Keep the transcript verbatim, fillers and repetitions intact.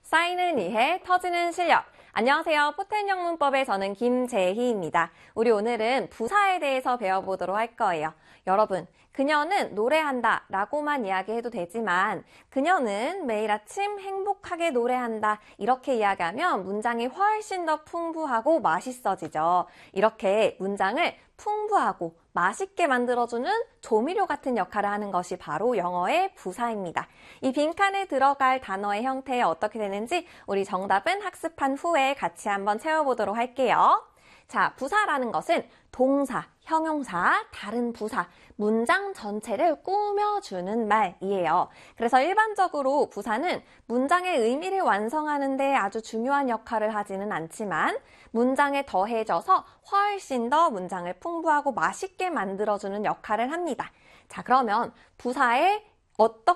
쌓이는 이해, 터지는 실력. 안녕하세요. 포텐 영문법의 저는 김재희입니다. 우리 오늘은 부사에 대해서 배워보도록 할 거예요. 여러분, 그녀는 노래한다 라고만 이야기해도 되지만 그녀는 매일 아침 행복하게 노래한다 이렇게 이야기하면 문장이 훨씬 더 풍부하고 맛있어지죠. 이렇게 문장을 풍부하고 맛있게 만들어주는 조미료 같은 역할을 하는 것이 바로 영어의 부사입니다. 이 빈칸에 들어갈 단어의 형태 어떻게 되는지 우리 정답은 학습한 후에 같이 한번 채워보도록 할게요. 자, 부사라는 것은 동사, 형용사, 다른 부사, 문장 전체를 꾸며주는 말이에요. 그래서 일반적으로 부사는 문장의 의미를 완성하는 데 아주 중요한 역할을 하지는 않지만 문장에 더해져서 훨씬 더 문장을 풍부하고 맛있게 만들어주는 역할을 합니다. 자, 그러면 부사에 어떻게